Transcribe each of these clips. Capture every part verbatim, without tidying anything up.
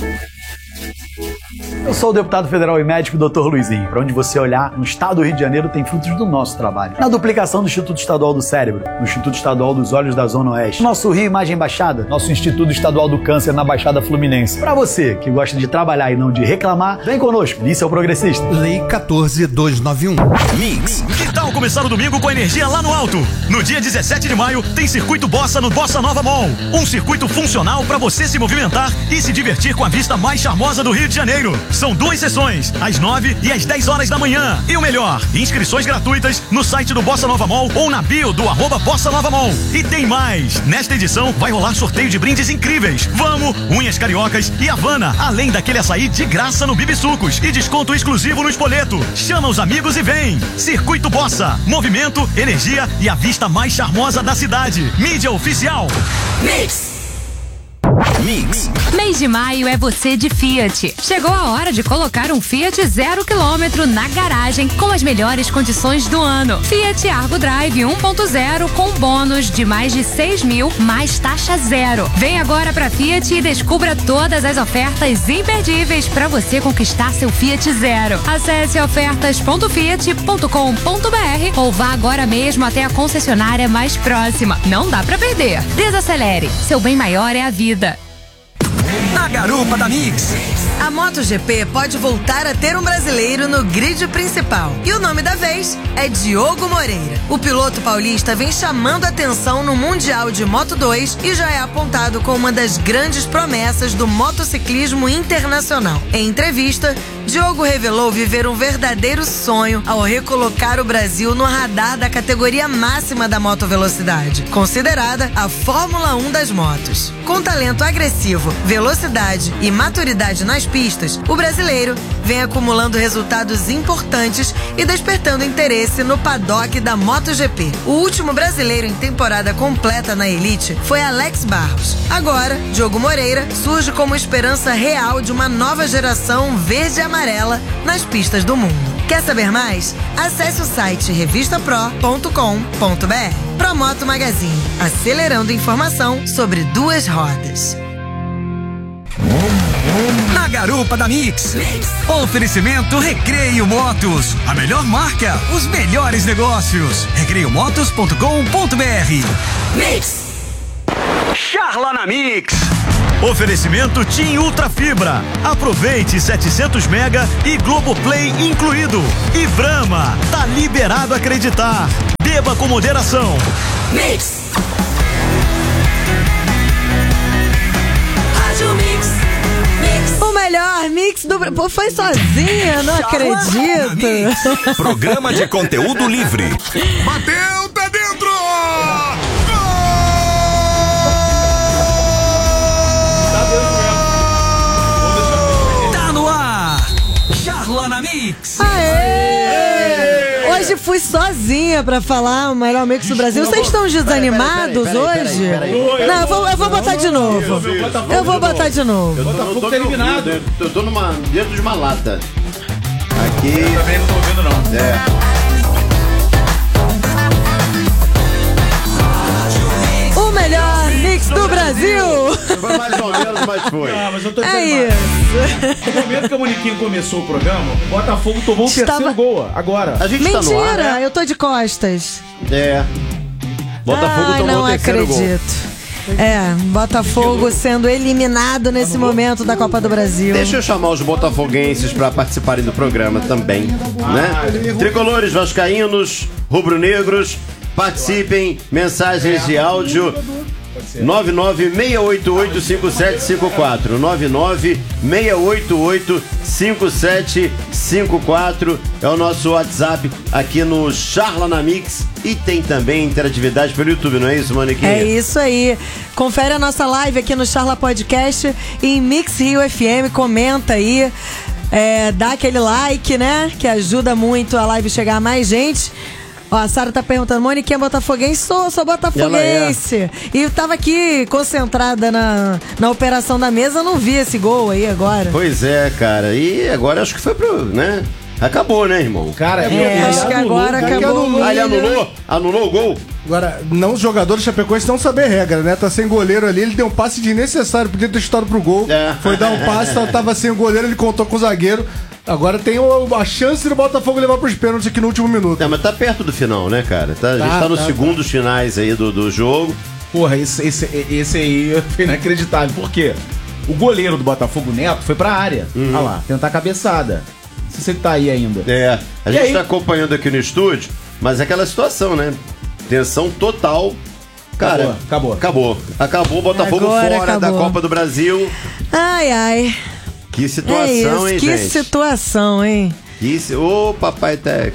Eu sou o deputado federal e médico doutor Luizinho. Para onde você olhar, no estado do Rio de Janeiro tem frutos do nosso trabalho. Na duplicação do Instituto Estadual do Cérebro, no Instituto Estadual dos Olhos da Zona Oeste, nosso Rio Imagem Baixada, nosso Instituto Estadual do Câncer na Baixada Fluminense. Para você que gosta de trabalhar e não de reclamar, vem conosco, isso é o Progressista. Lei quatorze mil duzentos e noventa e um. Mix. Que tal começar o domingo com energia lá no alto? No dia dezessete de maio tem Circuito Bossa no Bossa Nova Mall. Um circuito funcional para você se movimentar e se divertir com a vista mais charmosa do Rio de Janeiro. São duas sessões, às nove e às dez horas da manhã. E o melhor, inscrições gratuitas no site do Bossa Nova Mall ou na bio do arroba Bossa Nova Mall. E tem mais! Nesta edição vai rolar sorteio de brindes incríveis. Vamos, unhas cariocas e Havana, além daquele açaí de graça no Bibi Sucos e desconto exclusivo no Espoleto. Chama os amigos e vem! Circuito Bossa, movimento, energia e a vista mais charmosa da cidade. Mídia oficial. Mix. Mix. Mês de maio é você de Fiat. Chegou a hora de colocar um Fiat zero quilômetro na garagem com as melhores condições do ano. Fiat Argo Drive um ponto zero com bônus de mais de seis mil mais taxa zero. Vem agora pra Fiat e descubra todas as ofertas imperdíveis para você conquistar seu Fiat Zero. Acesse ofertas ponto fiat ponto com ponto br ou vá agora mesmo até a concessionária mais próxima. Não dá pra perder. Desacelere. Seu bem maior é a vida. Na garupa da Mix. A MotoGP pode voltar a ter um brasileiro no grid principal. E o nome da vez é Diogo Moreira. O piloto paulista vem chamando atenção no Mundial de Moto dois e já é apontado como uma das grandes promessas do motociclismo internacional. Em entrevista, Diogo revelou viver um verdadeiro sonho ao recolocar o Brasil no radar da categoria máxima da motovelocidade, considerada a Fórmula um das motos. Com talento agressivo, velocidade e maturidade nas pistas, o brasileiro vem acumulando resultados importantes e despertando interesse no paddock da MotoGP. O último brasileiro em temporada completa na elite foi Alex Barros. Agora, Diogo Moreira surge como esperança real de uma nova geração verde e amarela nas pistas do mundo. Quer saber mais? Acesse o site revista pro ponto com ponto br. Promoto Magazine, acelerando informação sobre duas rodas. Na garupa da Mix. Oferecimento Recreio Motos. A melhor marca, os melhores negócios. recreio motos ponto com ponto br. Mix. Charla na Mix. Oferecimento TIM Ultra Fibra. Aproveite setecentos mega e Globoplay incluído. E Brahma, tá liberado acreditar. Beba com moderação. Mix. Rádio Mix. Mix. O melhor mix do... Pô, foi sozinha, não acredito. Programa de conteúdo livre. Bateu, tá dentro! Tá no ar. Charla na Mix. Aê! Hoje fui sozinha pra falar o melhor mix do Brasil. Vocês estão desanimados hoje? Não, eu vou, eu vou botar de novo. Eu vou botar de novo. Eu tô, eu tô, eliminado. Eu tô numa, dentro de uma lata. Aqui. Eu também não tô ouvindo, não. É. O melhor mix do Brasil. Foi mais ou menos, mas foi. Ah, mas eu tô dizendo É isso. No momento que a Moniquinha começou o programa, o Botafogo tomou o Estava... terceiro gol agora. A gente Mentira, tá no ar, né? eu tô de costas. É. Botafogo Ai, tomou não o terceiro acredito. gol. É, Botafogo sendo eliminado nesse momento da Copa do Brasil. Deixa eu chamar os botafoguenses pra participarem do programa também, né? Tricolores, vascaínos, rubro-negros, participem, mensagens de áudio nove nove seis oito oito cinco sete cinco quatro nove nove seis oito oito cinco sete cinco quatro é o nosso WhatsApp aqui no Charla na Mix. E tem também interatividade pelo YouTube, não é isso, Moniquinha? É isso aí. Confere a nossa live aqui no Charla Podcast em Mix Rio F M, comenta aí, é, dá aquele like, né? Que ajuda muito a live chegar a mais gente. Ó, a Sara tá perguntando, Moniquinha é botafoguense? Sou, sou botafoguense. É. E tava aqui concentrada na, na operação da mesa, não vi esse gol aí agora. Pois é, cara. E agora acho que foi pro, né? Acabou, né, irmão? Cara, É, ele acho que anulou, agora cara. acabou. Ah, ele anulou? Anulou o gol? Agora, não, os jogadores Chapecoense não saber regra, né? Tá sem goleiro ali, ele deu um passe desnecessário, podia ter chutado pro gol. É. Foi dar um passe, tava sem o goleiro, ele contou com o zagueiro. Agora tem o- a chance do Botafogo levar pros pênaltis aqui no último minuto. Não, mas tá perto do final, né, cara? Tá, a gente Tá, tá nos tá, segundos finais aí do, do jogo. Porra, esse, esse, esse aí foi inacreditável. Por quê? O goleiro do Botafogo, Neto, foi pra área. Uhum. Olha lá, tentar a cabeçada. Se você tá aí ainda. É, a E gente aí? tá acompanhando aqui no estúdio, mas é aquela situação, né? Tensão total. Cara, Acabou, acabou. Acabou o Botafogo Agora fora da acabou. Copa do Brasil. Ai, ai. Que É situação, isso, hein, que gente? situação, hein? Que si- Ô, papai Tex.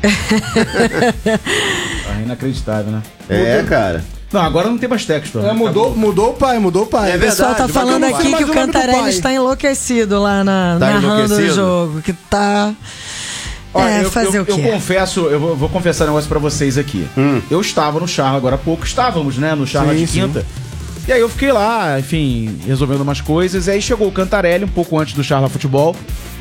É inacreditável, né? É, cara. Não, agora não tem mais texto. É, mudou, mudou o pai, mudou o pai. É O pessoal tá verdade, falando mas eu não sei aqui mais que o o nome do Cantarelli pai. está enlouquecido lá na, Tá narrando o enlouquecido? jogo. Que tá. Olha, é, eu, fazer eu, o quê? eu confesso, eu vou, vou confessar um negócio pra vocês aqui. Hum. Eu estava no Charla agora há pouco, estávamos, né, no Charla Sim, de sim. quinta. E aí eu fiquei lá, enfim, resolvendo umas coisas. E aí chegou o Cantarelli, um pouco antes do Charla Futebol.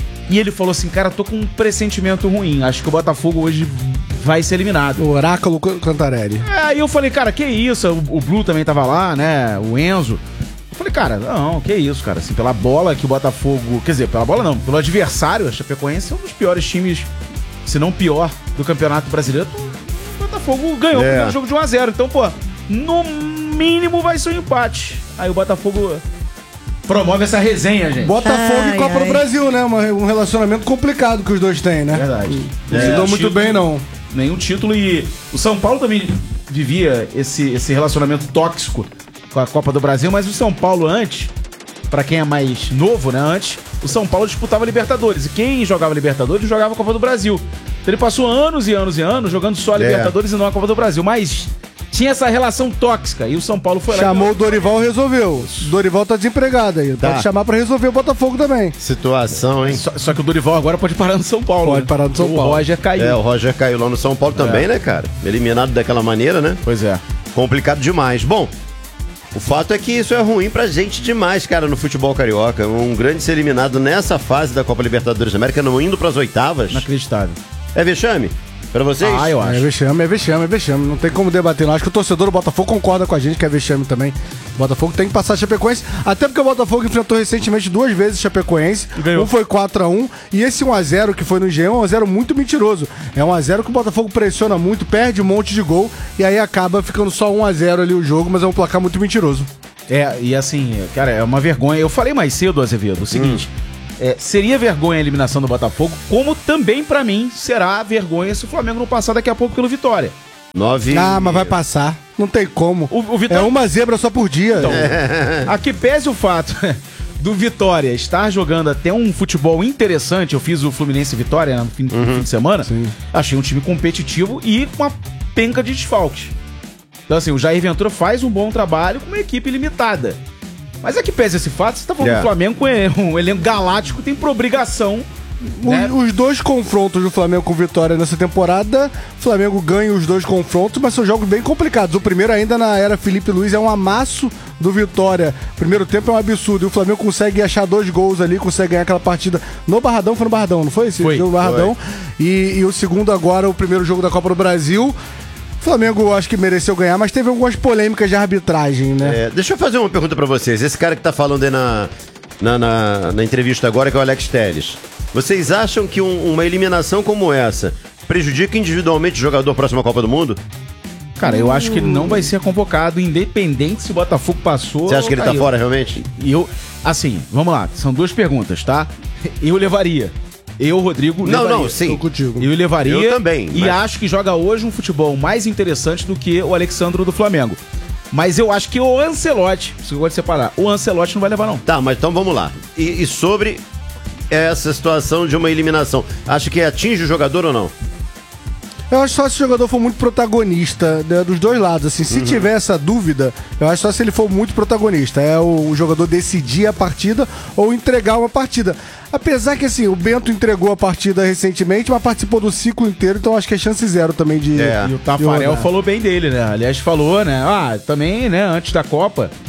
E ele falou assim, cara, tô com um pressentimento ruim. Acho que o Botafogo hoje vai ser eliminado. O Oráculo Cantarelli. É, aí eu falei, cara, que isso? O, o Blue também tava lá, né? O Enzo. Eu falei, cara, não, que isso, cara. Assim, pela bola que o Botafogo... Quer dizer, pela bola não. Pelo adversário, a Chapecoense é um dos piores times, se não pior, do Campeonato Brasileiro. O Botafogo ganhou É. o primeiro jogo de um a zero. Então, pô, no mínimo vai ser um empate. Aí o Botafogo promove essa resenha, gente. Botafogo Ai, e Copa ai. do Brasil, né? Uma- Um relacionamento complicado que os dois têm, né? Verdade. Não se É, dão muito título- bem, não. Nenhum título e o São Paulo também vivia esse, esse relacionamento tóxico com a Copa do Brasil, mas o São Paulo antes, pra quem é mais novo, né, antes, o São Paulo disputava Libertadores e quem jogava Libertadores jogava a Copa do Brasil. Então ele passou anos e anos e anos jogando só a Libertadores e não a Copa do Brasil, mas tinha essa relação tóxica e o São Paulo foi lá. Chamou o Dorival e resolveu. O Dorival tá desempregado aí. Tá. Pode chamar pra resolver o Botafogo também. Situação, hein? Só, só que o Dorival agora pode parar no São Paulo. Pode né? parar no São o Paulo. Roger caiu. É, o Roger caiu lá no São Paulo também, né, cara? Eliminado daquela maneira, né? Pois é. Complicado demais. Bom, o fato é que isso é ruim pra gente demais, cara, no futebol carioca. Um grande ser eliminado nessa fase da Copa Libertadores da América, não indo pras oitavas. Inacreditável. É vexame? Pra vocês? Ah, eu É acho. vexame, é vexame, é vexame. Não tem como debater, não. Acho que o torcedor do Botafogo concorda com a gente que é vexame também. O Botafogo tem que passar a Chapecoense. Até porque o Botafogo enfrentou recentemente duas vezes Chapecoense. E ganhou. Um foi quatro a um. E esse um a zero que foi no Engenhão é um a zero muito mentiroso. É um a zero que o Botafogo pressiona muito, perde um monte de gol. E aí acaba ficando só um a zero ali o jogo, mas é um placar muito mentiroso. É, e assim, cara, é uma vergonha. Eu falei mais cedo, Azevedo, o seguinte. É, seria vergonha a eliminação do Botafogo, como também, pra mim, será vergonha se o Flamengo não passar daqui a pouco pelo Vitória. Nove. Ah, mas vai passar. Não tem como. O, o Vitória... É uma zebra só por dia. Então, a que pese o fato do Vitória estar jogando até um futebol interessante, eu fiz o Fluminense Vitória no fim, no fim de semana, achei um time competitivo e uma penca de desfalques. Então assim, o Jair Ventura faz um bom trabalho com uma equipe limitada. Mas a que pese esse fato, você tá falando É. do Flamengo com um elenco galáctico, tem por obrigação, O- né? Os dois confrontos do Flamengo com Vitória nessa temporada, o Flamengo ganha os dois confrontos, mas são jogos bem complicados. O primeiro, ainda na era Felipe Luiz, é um amasso do Vitória. O primeiro tempo é um absurdo. E o Flamengo consegue achar dois gols ali, consegue ganhar aquela partida no Barradão. Foi no Barradão, não foi? Esse Foi, jogo no Barradão. E, e o segundo agora, o primeiro jogo da Copa do Brasil. O Flamengo acho que mereceu ganhar, mas teve algumas polêmicas de arbitragem, né? É, deixa eu fazer uma pergunta pra vocês. Esse cara que tá falando aí na, na, na, na entrevista agora, que é o Alex Telles. Vocês acham que um- uma eliminação como essa prejudica individualmente o jogador próximo à Copa do Mundo? Cara, eu acho que ele não vai ser convocado, independente se o Botafogo passou. Você acha que ele ou tá caiu. fora realmente? E eu, assim, vamos lá, são duas perguntas, tá? Eu levaria. Eu, Rodrigo, Não, levaria. não, sim. Tô contigo. Eu levaria. Eu também, E mas- acho que joga hoje um futebol mais interessante do que o Alexandro do Flamengo. Mas eu acho que o Ancelotti, se eu gosto de separar, o Ancelotti não vai levar, não. Tá, mas então vamos lá. E, e sobre essa situação de uma eliminação, acha que atinge o jogador ou não? Eu acho só se o jogador for muito protagonista, né, dos dois lados. Assim, se tiver essa dúvida, eu acho só se ele for muito protagonista. É o, o jogador decidir a partida ou entregar uma partida. Apesar que assim, o Bento entregou a partida recentemente, mas participou do ciclo inteiro, então acho que é chance zero também de. É. E o de Tafarel rodar. falou bem dele, né? Aliás, falou, né? Ah, também, né, antes da Copa,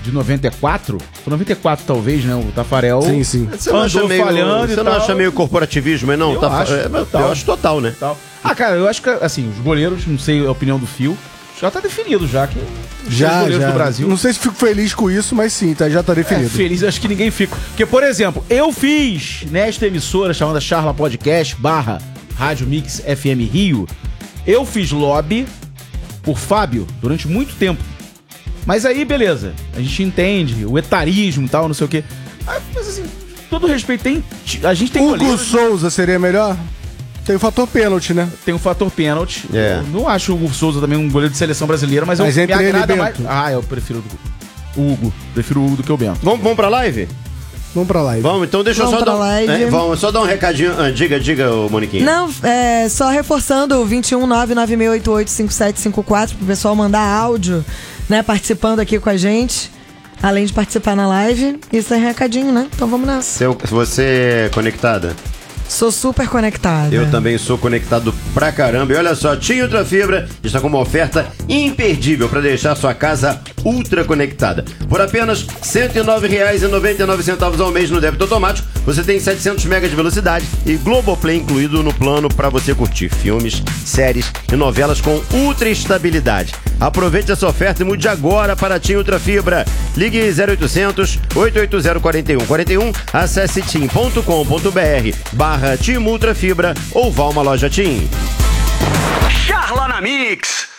de noventa e quatro, foi noventa e quatro talvez, né? O Tafarel Sim, sim. Você não acha andou meio, falhando e você não tal. acha meio corporativismo, é não? Eu Tá- acho, é, total. eu acho total, né? Tal. Ah, cara, eu acho que, assim, os goleiros, não sei a opinião do Fio, já tá definido já que os Já, goleiros já. do Brasil. Não sei se fico feliz com isso, mas sim, tá, já tá É, definido. feliz, acho que ninguém fica. Porque, por exemplo, eu fiz nesta emissora chamada Charla Podcast barra Rádio Mix F M Rio, eu fiz lobby por Fábio durante muito tempo. Mas aí, beleza, a gente entende o etarismo e tal, não sei o quê. Ah, mas assim, todo respeito, tem, a gente tem Hugo goleiros, Souza seria melhor? Tem o fator pênalti, né? tem o fator pênalti. É. Eu não acho o Hugo Souza também um goleiro de seleção brasileira, mas, Mas eu, entre me ele e agrada Bento. mais. Ah, eu prefiro o Hugo. Prefiro o Hugo do que o Bento. Vamos, vamos pra live? Vamos pra live. Vamos, então deixa Vamos eu só pra dar, live. é, vamos só dar um recadinho. Ah, diga, diga, ô Moniquinha. Não, é, só reforçando o vinte e um nove nove seis oito oito cinco sete cinco quatro pro pessoal mandar áudio, né, participando aqui com a gente, além de participar na live. Isso é recadinho, né? Então vamos nessa. Seu, você é conectada? Sou super conectada. Eu também sou conectado pra caramba. E olha só, TIM Ultra Fibra está com uma oferta imperdível para deixar sua casa ultra conectada. Por apenas cento e nove reais e noventa e nove centavos ao mês no débito automático, você tem setecentos megas de velocidade e Globoplay incluído no plano para você curtir filmes, séries e novelas com ultra estabilidade. Aproveite essa oferta e mude agora para TIM Ultra Fibra. Ligue zero oitocentos, oito oito zero, quatro um quatro um, acesse tim ponto com ponto br barra TIM Ultra Fibra ou vá a uma loja TIM. Charla na Mix.